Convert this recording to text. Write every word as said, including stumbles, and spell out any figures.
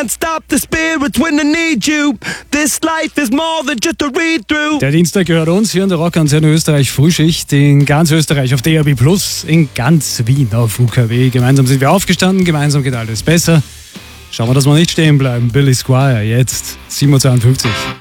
Stop the spirits when I need you. This life is more than just a read-through. Der Dienstag gehört uns hier in der Rockantenne Österreich Frühschicht in ganz Österreich auf D A B Plus, in ganz Wien auf U K W. Gemeinsam sind wir aufgestanden, gemeinsam geht alles besser. Schauen wir, dass wir nicht stehen bleiben. Billy Squier, jetzt siebenundzwanzig.